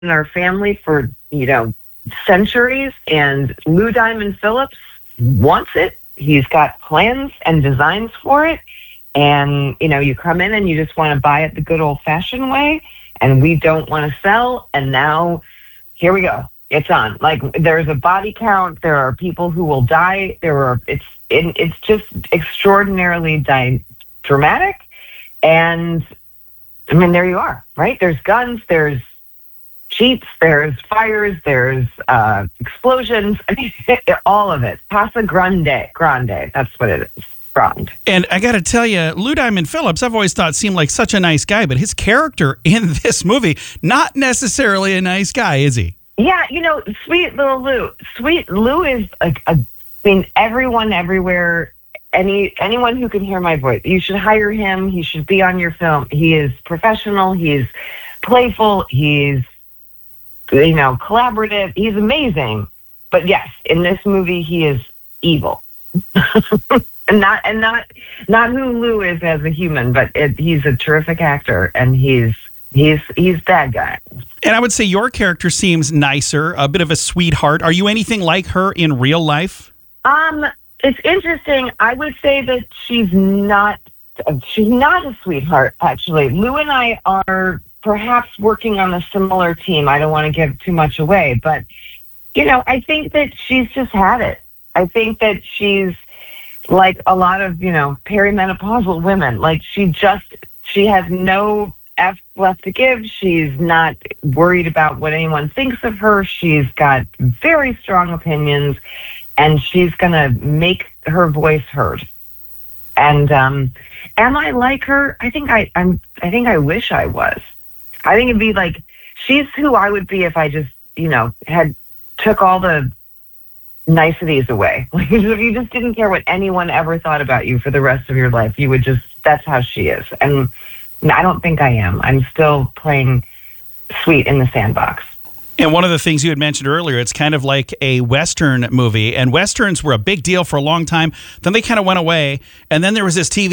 in our family for, centuries, and Lou Diamond Phillips wants it. He's got plans and designs for it. And, you come in and you just want to buy it the good old-fashioned way, and we don't want to sell. And now, here we go. It's on. Like, there's a body count. There are people who will die. It's just extraordinarily dramatic. And, there you are, right? There's guns, there's jeeps, there's fires, there's explosions. All of it. Casa Grande. That's what it is. Grande. And I got to tell you, Lou Diamond Phillips, I've always thought seemed like such a nice guy, but his character in this movie, not necessarily a nice guy, is he? Yeah, sweet little Lou. Sweet Lou is everyone everywhere, anyone who can hear my voice, you should hire him. He should be on your film. He is professional. He's playful. He's, collaborative. He's amazing. But yes, in this movie, he is evil. and not who Lou is as a human, but he's a terrific actor, and he's that guy. And I would say your character seems nicer, a bit of a sweetheart. Are you anything like her in real life? It's interesting. I would say that she's not a sweetheart, actually. Lou and I are perhaps working on a similar team. I don't want to give too much away, but, I think that she's just had it. I think that she's like a lot of, perimenopausal women. Like, she has no F left to give. She's not worried about what anyone thinks of her. She's got very strong opinions, and she's going to make her voice heard. And am I like her? I think I wish I was. I think it'd be like, she's who I would be if I just, had took all the niceties away. Like, if you just didn't care what anyone ever thought about you for the rest of your life, you would just, that's how she is. And I don't think I am. I'm still playing sweet in the sandbox. And one of the things you had mentioned earlier, it's kind of like a Western movie. And Westerns were a big deal for a long time. Then they kind of went away. And then there was this TV